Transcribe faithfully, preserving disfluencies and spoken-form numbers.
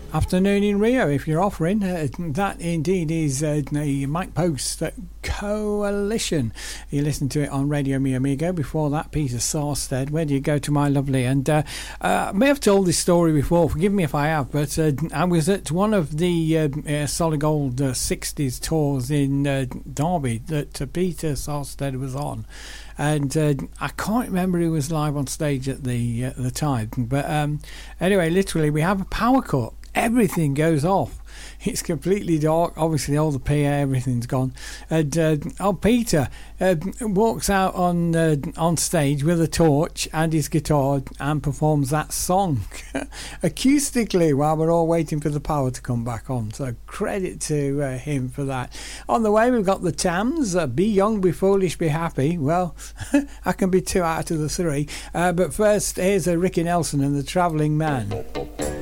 Afternoon in Rio, if you're offering. Uh, that indeed is uh, the Mike Post uh, Coalition. You listened to it on Radio Mi Amigo. Before that, Peter Sarstedt, Where Do You Go To My Lovely? And uh, uh, I may have told this story before, forgive me if I have, but uh, I was at one of the uh, uh, Solid Gold uh, sixties tours in uh, Derby that uh, Peter Sarstedt was on. And uh, I can't remember who was live on stage at the uh, the time. But um, anyway, literally, we have a power cut. Everything goes off. It's completely dark. Obviously, all the P A, everything's gone. And uh, oh, Peter uh, walks out on uh, on stage with a torch and his guitar and performs that song acoustically while we're all waiting for the power to come back on. So credit to uh, him for that. On the way, we've got the Tams. Uh, be young, be foolish, be happy. Well, I can be two out of the three. Uh, but first, here's a Ricky Nelson and the Travelling Man.